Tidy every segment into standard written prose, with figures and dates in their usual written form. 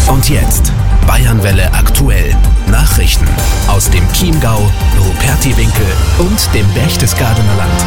Und jetzt Bayernwelle aktuell. Nachrichten aus dem Chiemgau, Rupertiwinkel und dem Berchtesgadener Land.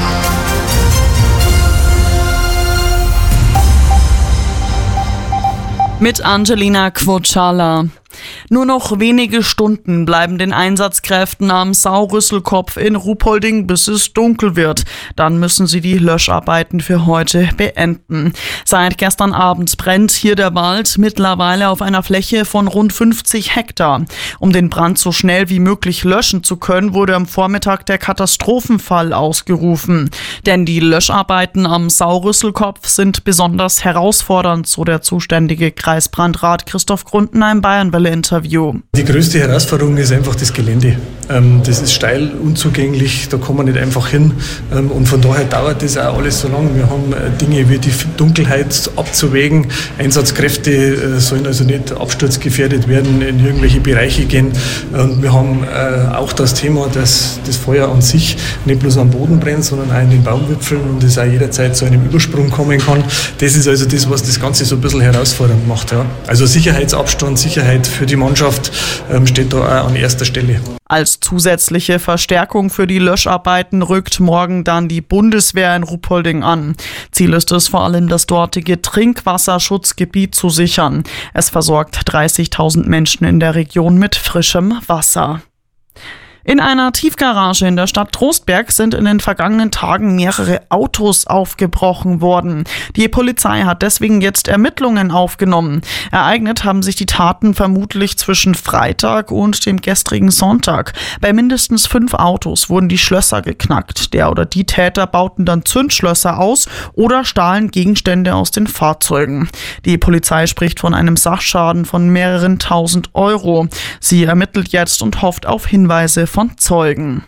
Mit Angelina Quocala. Nur noch wenige Stunden bleiben den Einsatzkräften am Saurüsselkopf in Ruhpolding, bis es dunkel wird. Dann müssen sie die Löscharbeiten für heute beenden. Seit gestern Abend brennt hier der Wald, mittlerweile auf einer Fläche von rund 50 Hektar. Um den Brand so schnell wie möglich löschen zu können, wurde am Vormittag der Katastrophenfall ausgerufen. Denn die Löscharbeiten am Saurüsselkopf sind besonders herausfordernd, so der zuständige Kreisbrandrat Christoph Grunden im Bayernwelle-Interview. Die größte Herausforderung ist einfach das Gelände. Das ist steil, unzugänglich, da kommt man nicht einfach hin. Und von daher dauert das auch alles so lange. Wir haben Dinge wie die Dunkelheit abzuwägen. Einsatzkräfte sollen also nicht absturzgefährdet werden, in irgendwelche Bereiche gehen. Und wir haben auch das Thema, dass das Feuer an sich nicht bloß am Boden brennt, sondern auch in den Baumwipfeln und es auch jederzeit zu einem Übersprung kommen kann. Das ist also das, was das Ganze so ein bisschen herausfordernd macht. Ja. Also Sicherheitsabstand, Sicherheit für die Mannschaft steht da auch an erster Stelle. Als zusätzliche Verstärkung für die Löscharbeiten rückt morgen dann die Bundeswehr in Ruhpolding an. Ziel ist es vor allem, das dortige Trinkwasserschutzgebiet zu sichern. Es versorgt 30.000 Menschen in der Region mit frischem Wasser. In einer Tiefgarage in der Stadt Trostberg sind in den vergangenen Tagen mehrere Autos aufgebrochen worden. Die Polizei hat deswegen jetzt Ermittlungen aufgenommen. Ereignet haben sich die Taten vermutlich zwischen Freitag und dem gestrigen Sonntag. Bei mindestens 5 Autos wurden die Schlösser geknackt. Der oder die Täter bauten dann Zündschlösser aus oder stahlen Gegenstände aus den Fahrzeugen. Die Polizei spricht von einem Sachschaden von mehreren tausend Euro. Sie ermittelt jetzt und hofft auf Hinweise von Zeugen.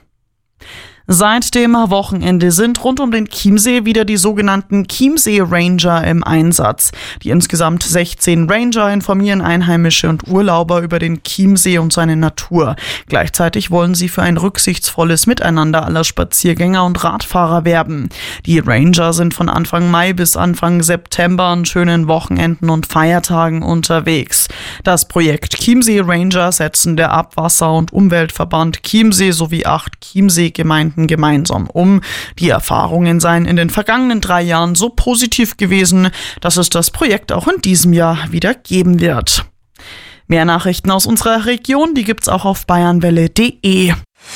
Seit dem Wochenende sind rund um den Chiemsee wieder die sogenannten Chiemsee-Ranger im Einsatz. Die insgesamt 16 Ranger informieren Einheimische und Urlauber über den Chiemsee und seine Natur. Gleichzeitig wollen sie für ein rücksichtsvolles Miteinander aller Spaziergänger und Radfahrer werben. Die Ranger sind von Anfang Mai bis Anfang September an schönen Wochenenden und Feiertagen unterwegs. Das Projekt Chiemsee-Ranger setzen der Abwasser- und Umweltverband Chiemsee sowie 8 Chiemsee-Gemeinden gemeinsam um. Die Erfahrungen seien in den vergangenen 3 Jahren so positiv gewesen, dass es das Projekt auch in diesem Jahr wieder geben wird. Mehr Nachrichten aus unserer Region, die gibt's auch auf bayernwelle.de.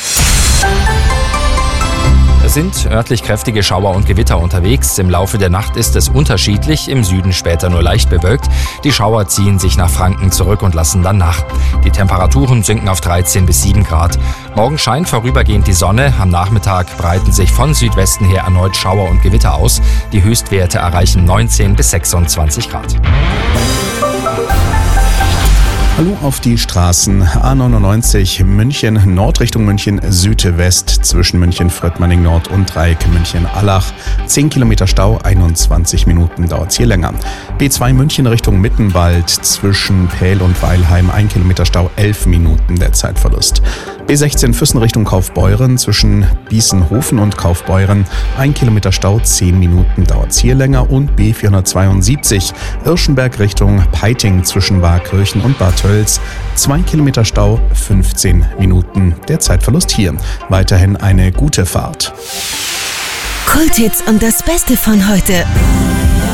Es sind örtlich kräftige Schauer und Gewitter unterwegs. Im Laufe der Nacht ist es unterschiedlich, im Süden später nur leicht bewölkt. Die Schauer ziehen sich nach Franken zurück und lassen dann nach. Die Temperaturen sinken auf 13 bis 7 Grad. Morgen scheint vorübergehend die Sonne. Am Nachmittag breiten sich von Südwesten her erneut Schauer und Gewitter aus. Die Höchstwerte erreichen 19 bis 26 Grad. Hallo auf die Straßen. A99 München Nord Richtung München Südwest zwischen München Fröttmanning Nord und Dreieck München Allach. 10 Kilometer Stau, 21 Minuten dauert es hier länger. B2 München Richtung Mittenwald zwischen Pähl und Weilheim 1 Kilometer Stau, 11 Minuten der Zeitverlust. B16 Füssen Richtung Kaufbeuren zwischen Bießenhofen und Kaufbeuren 1 Kilometer Stau, 10 Minuten dauert es hier länger. Und B472 Irschenberg Richtung Peiting zwischen Waakirchen und Bad Tölz 2 Kilometer Stau, 15 Minuten der Zeitverlust hier. Weiterhin eine gute Fahrt. Kulthits und das Beste von heute.